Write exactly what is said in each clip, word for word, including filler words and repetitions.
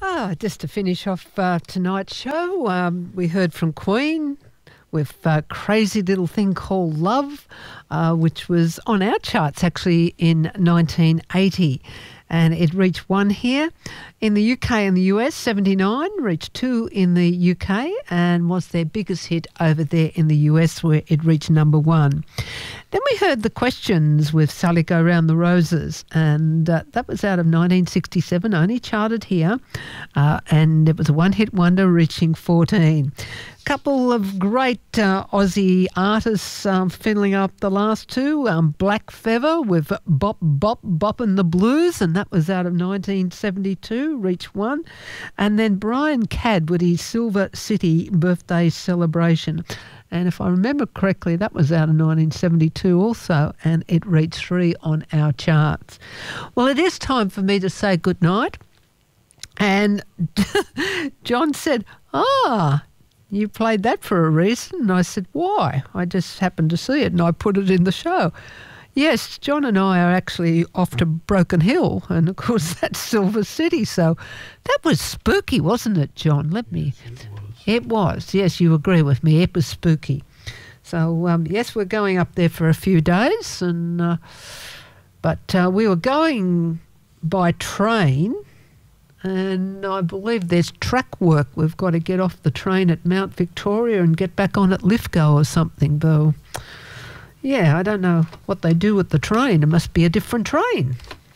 Ah, just to finish off uh, tonight's show, um, we heard from Queen with a crazy little thing called Love, uh, which was on our charts actually in nineteen eighty. And it reached one here in the U K and the U S, seventy-nine, reached two in the U K and was their biggest hit over there in the U S where it reached number one. Then we heard The Questions with Sally Go Round the Roses, and uh, that was out of nineteen sixty-seven, only charted here, uh, and it was a one-hit wonder reaching fourteen. Couple of great uh, Aussie artists um, filling up the last two. Um, Black Feather with Bop Bop Boppin' the Blues, and that was out of nineteen seventy-two, reached one. And then Brian Cadd with his Silver City birthday celebration. And if I remember correctly, that was out of nineteen seventy-two also, and it reached three on our charts. Well, it is time for me to say goodnight. And John said, ah, you played that for a reason. And I said, why? I just happened to see it and I put it in the show. Yes, John and I are actually off to Broken Hill, and of course that's Silver City. So that was spooky, wasn't it, John? Let me... Yes, it was. It was. Yes, you agree with me. It was spooky. So, um, yes, we're going up there for a few days, and uh, but uh, we were going by train, and I believe there's track work. We've got to get off the train at Mount Victoria and get back on at Lithgow or something, though. Yeah, I don't know what they do with the train. It must be a different train.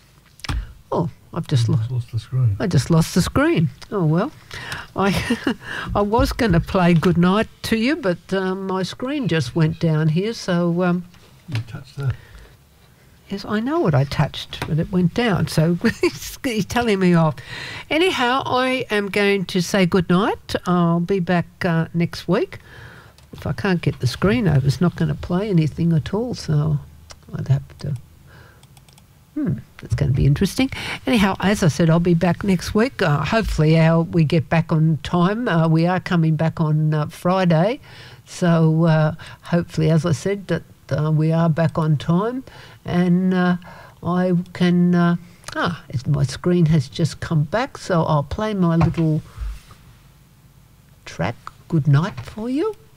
Oh, I've just You lost. lost the screen. I just lost the screen. Oh, well. I I was going to play goodnight to you, but um, my screen just went down here, so... Um, You touched that. yes, I know what I touched, but it went down, so he's, he's telling me off. Anyhow, I am going to say goodnight. I'll be back uh, next week. If I can't get the screen over, it's not going to play anything at all, so I'd have to... Hmm, it's going to be interesting. Anyhow, as I said, I'll be back next week. Uh, hopefully our, we get back on time. Uh, we are coming back on uh, Friday. So uh, hopefully, as I said, that uh, we are back on time. And uh, I can... Uh, ah, it's, my screen has just come back, so I'll play my little track, Good Night, for you.